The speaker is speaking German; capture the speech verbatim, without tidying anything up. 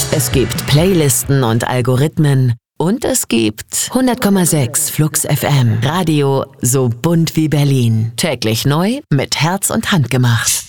Es gibt Playlisten und Algorithmen. Und es gibt hundert Komma sechs Flux F M. Radio so bunt wie Berlin. Täglich neu mit Herz und Hand gemacht.